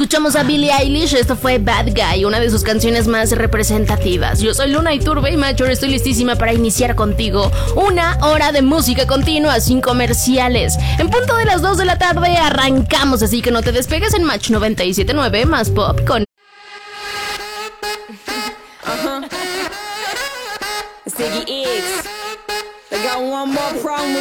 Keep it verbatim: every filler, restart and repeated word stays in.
Escuchamos a Billie Eilish, esto fue Bad Guy, una de sus canciones más representativas. Yo soy Luna Iturbe y Major, estoy listísima para iniciar contigo una hora de música continua sin comerciales. En punto de las dos de la tarde arrancamos, así que no te despegues en Match noventa y siete punto nueve más pop con... Ziggy X. They got one more problem with